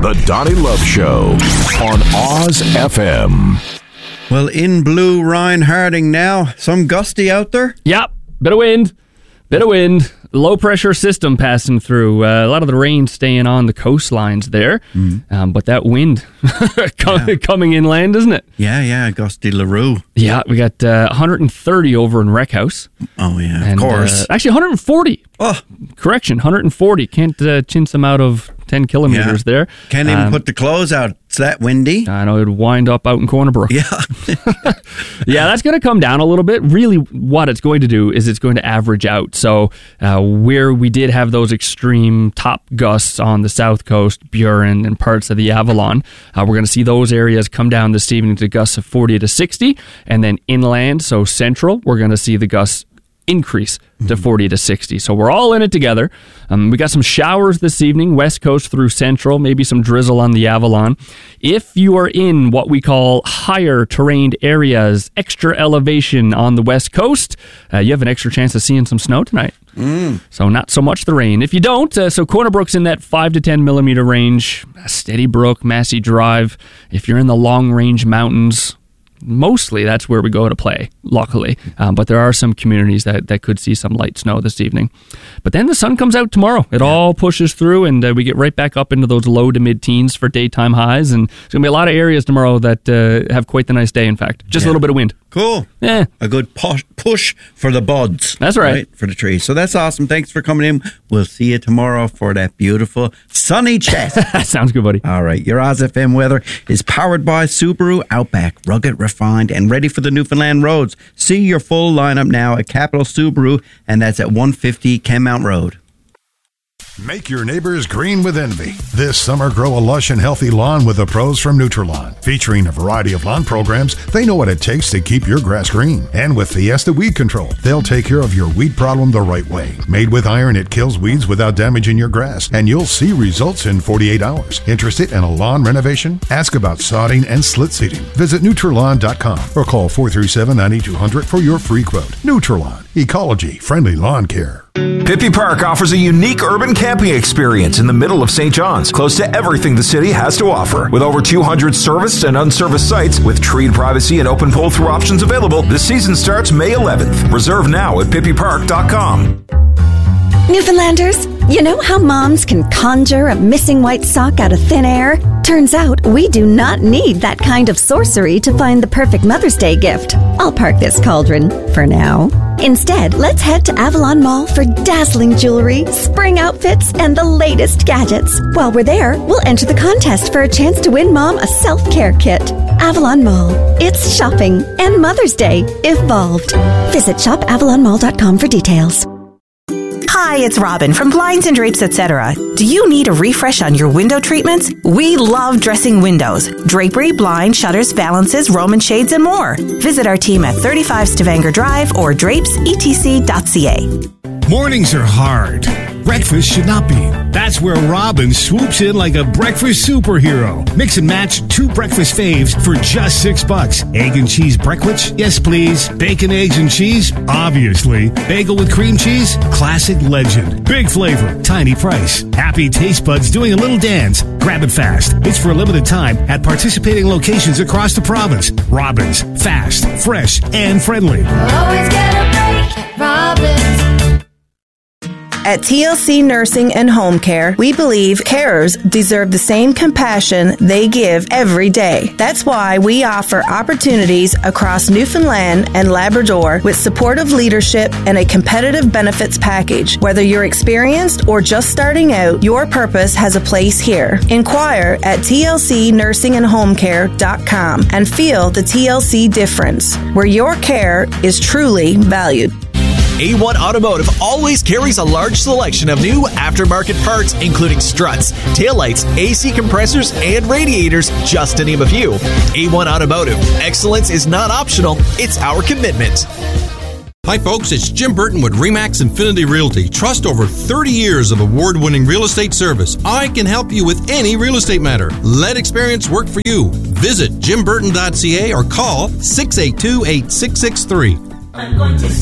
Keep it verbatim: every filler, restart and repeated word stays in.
The Donnie Love Show on Oz F M. Well, in blue, Ryan Harding now. Some gusty out there? Yep. Bit of wind. Bit of wind. Low pressure system passing through. Uh, a lot of the rain staying on the coastlines there. Mm. Um, but that wind com- yeah. coming inland, isn't it? Yeah, yeah. Gusty LaRue. Yeah, we got uh, one hundred thirty over in Wreck House. Oh, yeah, and, of course. Uh, actually, one hundred forty. Oh. Correction, one hundred forty. Can't uh, chintz them out of ten kilometers yeah. there. Can't even um, put the clothes out. It's that windy. I know, it'd wind up out in Corner Brook. Yeah. Yeah, that's going to come down a little bit. Really, what it's going to do is it's going to average out. So uh, where we did have those extreme top gusts on the south coast, Burin, and parts of the Avalon, uh, we're going to see those areas come down this evening to gusts of forty to sixty. And then inland, so central, we're going to see the gusts increase to forty to sixty. So we're all in it together. Um, we got some showers this evening, west coast through central, maybe some drizzle on the Avalon. If you are in what we call higher terrained areas, extra elevation on the west coast, uh, you have an extra chance of seeing some snow tonight. Mm. So not so much the rain. If you don't, uh, so Corner Brook's in that five to ten millimeter range. Steady Brook, Massey Drive. If you're in the long range mountains, mostly that's where we go to play, luckily. Um, but there are some communities that, that could see some light snow this evening. But then the sun comes out tomorrow. It yeah. all pushes through, and uh, we get right back up into those low to mid-teens for daytime highs. And there's going to be a lot of areas tomorrow that uh, have quite the nice day, in fact. Just yeah. a little bit of wind. Cool. Yeah. A good push, push for the buds. That's right. right. For the trees. So that's awesome. Thanks for coming in. We'll see you tomorrow for that beautiful sunny chat. Sounds good, buddy. All right. Your Oz F M weather is powered by Subaru Outback. Rugged, refined, and ready for the Newfoundland roads. See your full lineup now at Capital Subaru, and that's at one fifty Kenmount Road. Make your neighbors green with envy. This summer, grow a lush and healthy lawn with the pros from Nutrilon. Featuring a variety of lawn programs, they know what it takes to keep your grass green. And with Fiesta Weed Control, they'll take care of your weed problem the right way. Made with iron, it kills weeds without damaging your grass, and you'll see results in forty-eight hours. Interested in a lawn renovation? Ask about sodding and slit seeding. Visit Nutrilon dot com or call four three seven, nine two zero zero for your free quote. Nutrilon, ecology-friendly lawn care. Pippy Park offers a unique urban camping experience in the middle of Saint John's, close to everything the city has to offer. With over two hundred serviced and unserviced sites, with treed privacy and open pull-through options available, the season starts May eleventh. Reserve now at Pippy Park dot com. Newfoundlanders, you know how moms can conjure a missing white sock out of thin air? Turns out we do not need that kind of sorcery to find the perfect Mother's Day gift. I'll park this cauldron for now. Instead, let's head to Avalon Mall for dazzling jewelry, spring outfits, and the latest gadgets. While we're there, we'll enter the contest for a chance to win Mom a self-care kit. Avalon Mall. It's shopping and Mother's Day evolved. Visit shop avalon mall dot com for details. Hi, it's Robin from Blinds and Drapes, et cetera. Do you need a refresh on your window treatments? We love dressing windows. Drapery, blind, shutters, valances, Roman shades, and more. Visit our team at thirty-five Stavanger Drive or drapes e t c dot c a. Mornings are hard. Breakfast should not be. That's where Robin swoops in like a breakfast superhero. Mix and match two breakfast faves for just six bucks. Egg and cheese breckwich? Yes, please. Bacon, eggs, and cheese? Obviously. Bagel with cream cheese? Classic legend. Big flavor. Tiny price. Happy taste buds doing a little dance. Grab it fast. It's for a limited time at participating locations across the province. Robin's. Fast, fresh, and friendly. Always get a break at Robin's. At T L C Nursing and Home Care, we believe carers deserve the same compassion they give every day. That's why we offer opportunities across Newfoundland and Labrador with supportive leadership and a competitive benefits package. Whether you're experienced or just starting out, your purpose has a place here. Inquire at T L C nursing and home care dot com and feel the T L C difference, where your care is truly valued. A one Automotive always carries a large selection of new aftermarket parts, including struts, taillights, A C compressors, and radiators, just to name a few. A one Automotive. Excellence is not optional, it's our commitment. Hi folks, it's Jim Burton with Remax Infinity Realty. Trust over thirty years of award-winning real estate service. I can help you with any real estate matter. Let experience work for you. Visit jim burton dot c a or call six eight two, eight six six three. I'm going to